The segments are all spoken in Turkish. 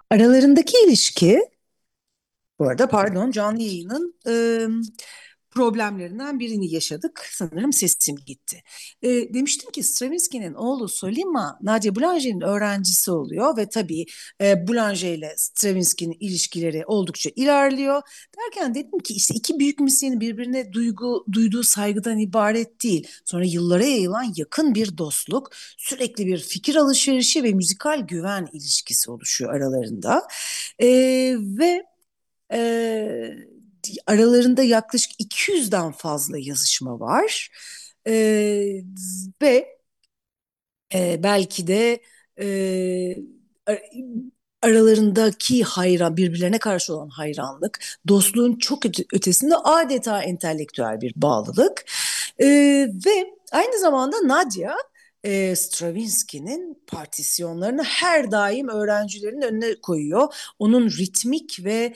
Aralarındaki ilişki, bu arada pardon, canlı yayının problemlerinden birini yaşadık. Sanırım sesim gitti. Demiştim ki Stravinsky'nin oğlu Solima, Nadia Boulanger'in öğrencisi oluyor ve tabii Boulanger ile Stravinsky'nin ilişkileri oldukça ilerliyor. Derken dedim ki işte iki büyük müzisyenin birbirine duyduğu saygıdan ibaret değil. Sonra yıllara yayılan yakın bir dostluk, sürekli bir fikir alışverişi ve müzikal güven ilişkisi oluşuyor aralarında. Ve ee, aralarında yaklaşık 200'den fazla yazışma var. Ee, ve belki de e, aralarındaki birbirlerine karşı olan hayranlık, dostluğun çok ötesinde adeta entelektüel bir bağlılık. Ve aynı zamanda Nadia Stravinsky'nin partisyonlarını her daim öğrencilerin önüne koyuyor. Onun ritmik ve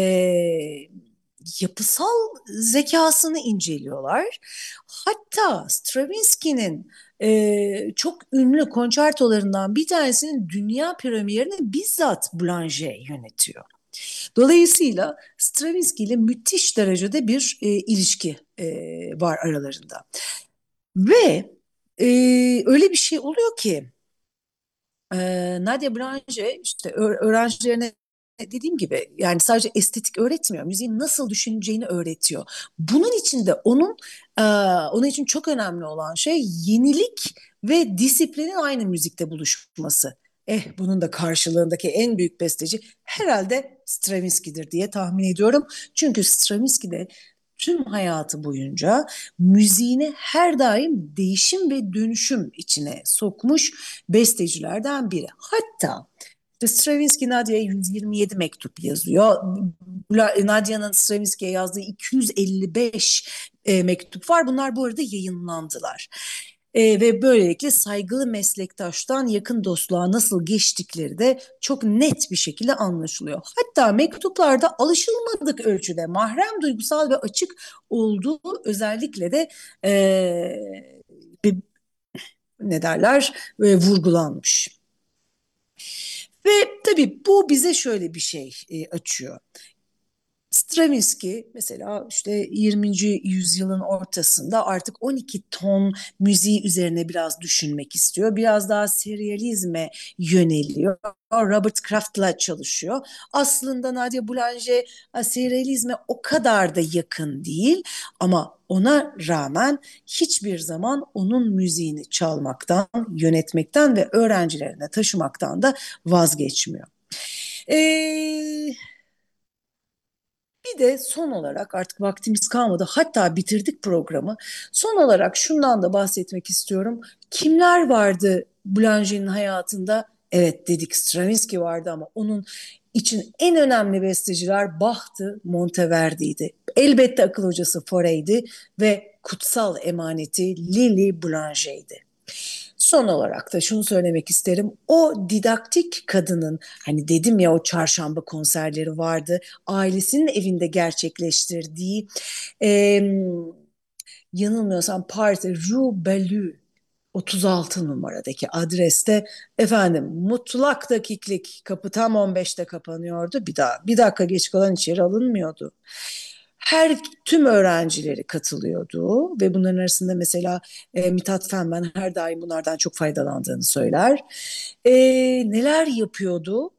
yapısal zekasını inceliyorlar. Hatta Stravinsky'nin çok ünlü konçertolarından bir tanesinin dünya premierini bizzat Boulanger yönetiyor. Dolayısıyla Stravinsky ile müthiş derecede bir ilişki var aralarında. Ve e, öyle bir şey oluyor ki Nadia Boulanger işte öğrencilerine dediğim gibi yani sadece estetik öğretmiyor, müziğin nasıl düşüneceğini öğretiyor. Bunun için de e, onun için çok önemli olan şey yenilik ve disiplinin aynı müzikte buluşması. Bunun da karşılığındaki en büyük besteci herhalde Stravinsky'dir diye tahmin ediyorum. Çünkü Stravinsky de tüm hayatı boyunca müziğini her daim değişim ve dönüşüm içine sokmuş bestecilerden biri. Hatta Stravinsky Nadia'ya 127 mektup yazıyor. Nadia'nın Stravinsky'ye yazdığı 255 mektup var. Bunlar bu arada yayınlandılar. Ve böylelikle saygılı meslektaştan yakın dostluğa nasıl geçtikleri de çok net bir şekilde anlaşılıyor. Hatta mektuplarda alışılmadık ölçüde mahrem, duygusal ve açık olduğu özellikle de ne derler vurgulanmış. Ve tabii bu bize şöyle bir şey açıyor. Stravinsky mesela işte 20. yüzyılın ortasında artık 12 ton müziği üzerine biraz düşünmek istiyor. Biraz daha serializme yöneliyor. Robert Kraft'la çalışıyor. Aslında Nadia Boulanger serializme o kadar da yakın değil ama ona rağmen hiçbir zaman onun müziğini çalmaktan, yönetmekten ve öğrencilerine taşımaktan da vazgeçmiyor. Ee, Bir de son olarak artık vaktimiz kalmadı. Hatta bitirdik programı. Son olarak şundan da bahsetmek istiyorum. Kimler vardı Boulanger'in hayatında? Evet dedik Stravinsky vardı ama onun için en önemli besteciler Bach'tı, Monteverdi'ydi. Elbette akıl hocası Fauré'ydi ve kutsal emaneti Lili Boulanger'di. Son olarak da şunu söylemek isterim. O didaktik kadının hani dedim ya o çarşamba konserleri vardı. Ailesinin evinde gerçekleştirdiği e, yanılmıyorsam Paris'te Rue Bellue 36 numaradaki adreste efendim mutlak dakiklik kapı tam 15'te kapanıyordu. Bir dakika geç kalan içeri alınmıyordu. Tüm öğrencileri katılıyordu ve bunların arasında mesela Mithat Fenmen her daim bunlardan çok faydalandığını söyler. E, Neler yapıyordu?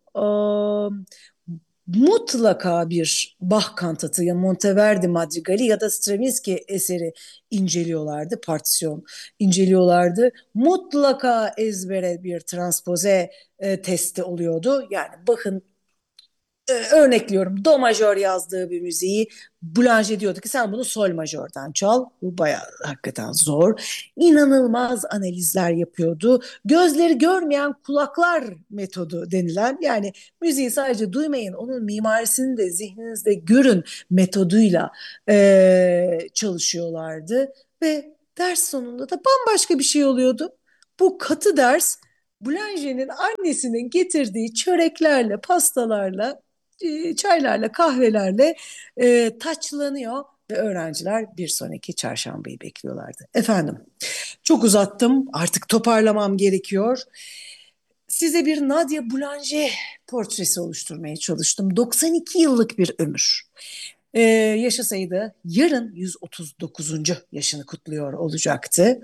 Mutlaka bir Bach kantatı ya Monteverdi madrigali ya da Stravinsky eseri inceliyorlardı, partisyon inceliyorlardı. Mutlaka ezbere bir transpoze testi oluyordu. Yani Bach'ın örnekliyorum do majör yazdığı bir müziği Boulanger diyordu ki sen bunu sol majörden çal. Bu bayağı hakikaten zor. İnanılmaz analizler yapıyordu. Gözleri görmeyen kulaklar metodu denilen yani müziği sadece duymayın onun mimarisini de zihninizde görün metoduyla çalışıyorlardı. Ve ders sonunda da bambaşka bir şey oluyordu. Bu katı ders Boulanger'in annesinin getirdiği çöreklerle, pastalarla çaylarla, kahvelerle taçlanıyor ve öğrenciler bir sonraki çarşambayı bekliyorlardı. Efendim, çok uzattım. Artık toparlamam gerekiyor. Size bir Nadia Boulanger portresi oluşturmaya çalıştım. 92 yıllık bir ömür. Yaşasaydı yarın 139. yaşını kutluyor olacaktı.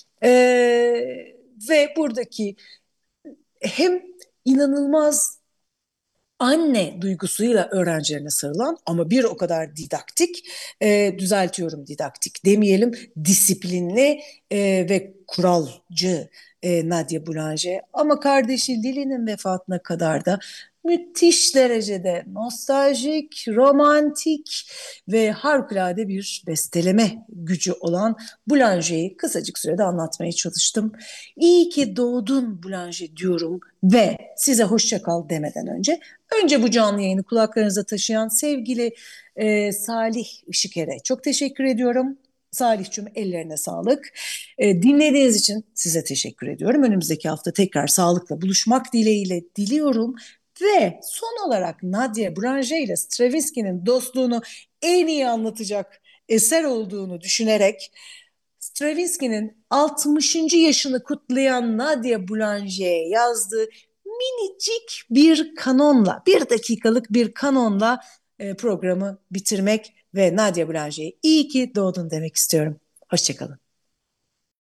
Ve buradaki hem inanılmaz anne duygusuyla öğrencilerine sarılan ama bir o kadar didaktik, düzeltiyorum didaktik demeyelim, disiplinli ve kuralcı Nadia Boulanger. Ama kardeşi Lily'nin vefatına kadar da müthiş derecede nostaljik, romantik ve harikulade bir besteleme gücü olan Boulanger'i kısacık sürede anlatmaya çalıştım. İyi ki doğdun Boulanger diyorum ve size hoşça kal demeden önce bu canlı yayını kulaklarınıza taşıyan sevgili Salih Işıker'e çok teşekkür ediyorum. Salih'cim ellerine sağlık. Dinlediğiniz için size teşekkür ediyorum. Önümüzdeki hafta tekrar sağlıkla buluşmak dileğiyle diliyorum. Ve son olarak Nadia Boulanger ile Stravinsky'nin dostluğunu en iyi anlatacak eser olduğunu düşünerek Stravinsky'nin 60. yaşını kutlayan Nadia Boulanger'e yazdığı minicik bir kanonla, bir dakikalık bir kanonla programı bitirmek ve Nadia Boulanger'e iyi ki doğdun demek istiyorum. Hoşçakalın.